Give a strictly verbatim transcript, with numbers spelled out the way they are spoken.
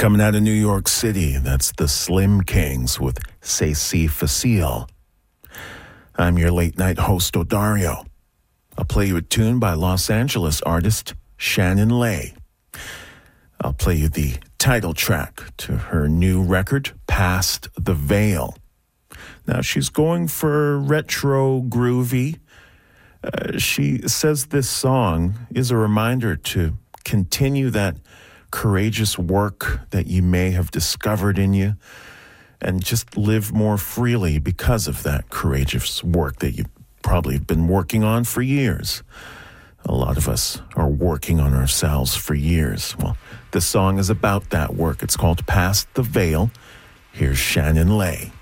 Coming out of New York City, that's the Slim Kings with C'est Si Facile. I'm your late-night host, Odario. I'll play you a tune by Los Angeles artist Shannon Lay. I'll play you the title track to her new record, Past the Veil. Now, she's going for retro groovy. Uh, she says this song is a reminder to continue that courageous work that you may have discovered in you and just live more freely because of that courageous work that you probably have been working on for years. A lot of us are working on ourselves for years. Well, this song is about that work. It's called Past the Veil. Here's Shannon Lay.